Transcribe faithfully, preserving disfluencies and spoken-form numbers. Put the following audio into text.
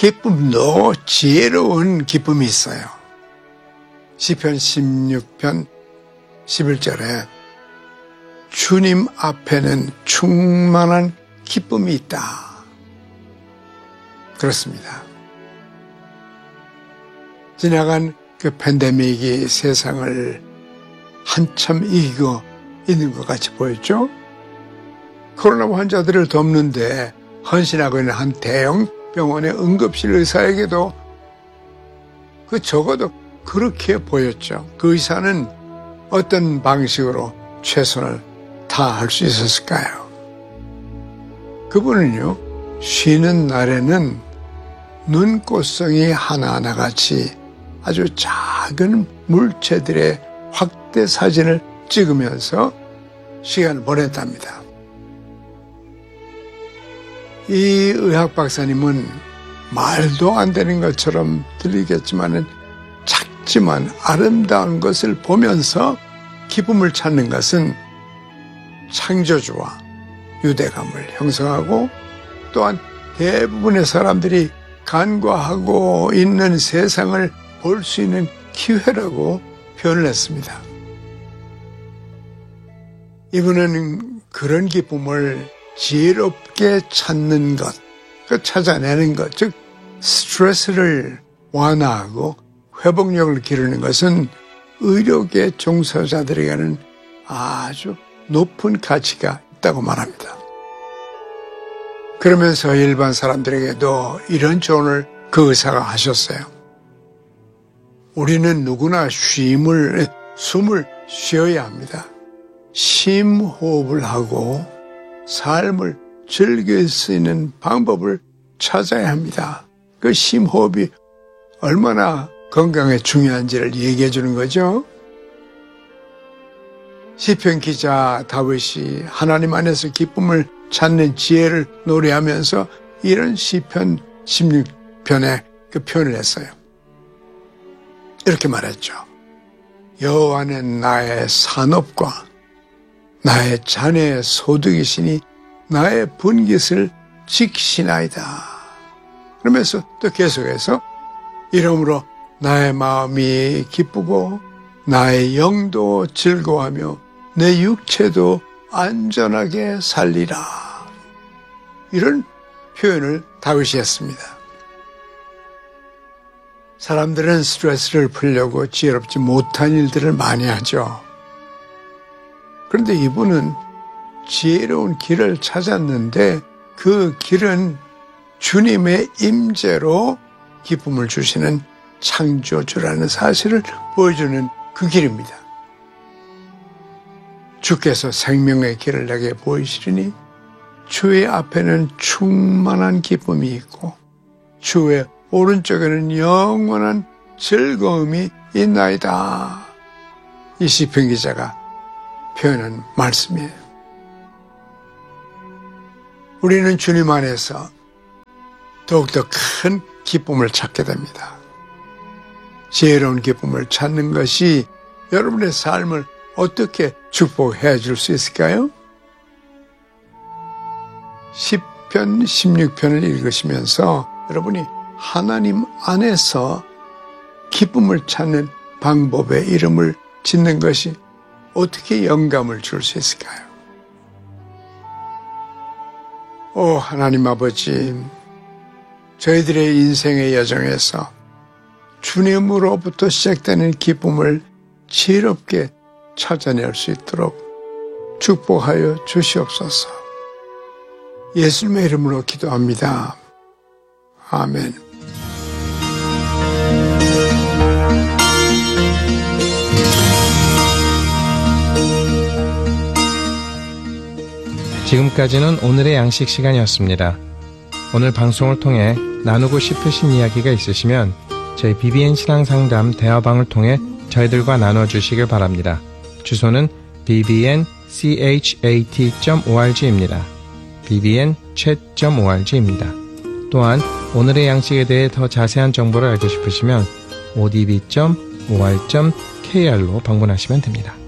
기쁨도 지혜로운 기쁨이 있어요. 시편 십육 편 십일 절에 주님 앞에는 충만한 기쁨이 있다. 그렇습니다. 지나간 그 팬데믹이 세상을 한참 이기고 있는 것 같이 보였죠? 코로나 환자들을 돕는데 헌신하고 있는 한 대형 병원의 응급실 의사에게도 그 적어도 그렇게 보였죠. 그 의사는 어떤 방식으로 최선을 다할 수 있었을까요? 그분은요, 쉬는 날에는 눈꽃송이 하나하나 같이 아주 작은 물체들의 확대 사진을 찍으면서 시간을 보냈답니다. 이 의학 박사님은 말도 안 되는 것처럼 들리겠지만은 작지만 아름다운 것을 보면서 기쁨을 찾는 것은 창조주와 유대감을 형성하고 또한 대부분의 사람들이 간과하고 있는 세상을 볼 수 있는 기회라고 표현을 했습니다. 이분은 그런 기쁨을 지혜롭게 찾는 것, 그 찾아내는 것, 즉 스트레스를 완화하고 회복력을 기르는 것은 의료계 종사자들에게는 아주 높은 가치가 있다고 말합니다. 그러면서 일반 사람들에게도 이런 조언을 그 의사가 하셨어요. 우리는 누구나 쉼을, 숨을 쉬어야 합니다. 심호흡을 하고 삶을 즐길 수 있는 방법을 찾아야 합니다. 그 심호흡이 얼마나 건강에 중요한지를 얘기해 주는 거죠. 시편 기자 다윗이 하나님 안에서 기쁨을 찾는 지혜를 노래하면서 이런 시편 십육 편에 그 표현을 했어요. 이렇게 말했죠. 여호와는 나의 산업과 나의 자네의 소득이시니 나의 분깃을 지키시나이다. 그러면서 또 계속해서 이러므로 나의 마음이 기쁘고 나의 영도 즐거워하며 내 육체도 안전하게 살리라. 이런 표현을 다윗이 했습니다. 사람들은 스트레스를 풀려고 지혜롭지 못한 일들을 많이 하죠. 그런데 이분은 지혜로운 길을 찾았는데 그 길은 주님의 임재로 기쁨을 주시는 창조주라는 사실을 보여주는 그 길입니다. 주께서 생명의 길을 내게 보이시리니 주의 앞에는 충만한 기쁨이 있고 주의 오른쪽에는 영원한 즐거움이 있나이다. 이 시편 기자가 표현한 말씀이에요. 우리는 주님 안에서 더욱더 큰 기쁨을 찾게 됩니다. 지혜로운 기쁨을 찾는 것이 여러분의 삶을 어떻게 축복해 줄 수 있을까요? 시편 십육 편을 읽으시면서 여러분이 하나님 안에서 기쁨을 찾는 방법의 이름을 짓는 것이 어떻게 영감을 줄 수 있을까요? 오 하나님 아버지, 저희들의 인생의 여정에서 주님으로부터 시작되는 기쁨을 지혜롭게 찾아낼 수 있도록 축복하여 주시옵소서. 예수님의 이름으로 기도합니다. 아멘. 지금까지는 오늘의 양식 시간이었습니다. 오늘 방송을 통해 나누고 싶으신 이야기가 있으시면 저희 비비엔 신앙상담 대화방을 통해 저희들과 나눠주시길 바랍니다. 주소는 비비엔 cat 점 org입니다. 비비엔 chat 점 org입니다. 또한 오늘의 양식에 대해 더 자세한 정보를 알고 싶으시면 오디비 점 오알 점 케이알로 방문하시면 됩니다.